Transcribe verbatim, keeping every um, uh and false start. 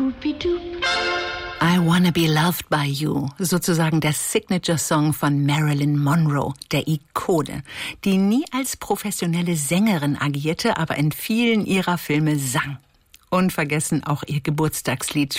I Wanna Be Loved by You, sozusagen der Signature-Song von Marilyn Monroe, der Ikone, die nie als professionelle Sängerin agierte, aber in vielen ihrer Filme sang. Unvergessen auch ihr Geburtstagslied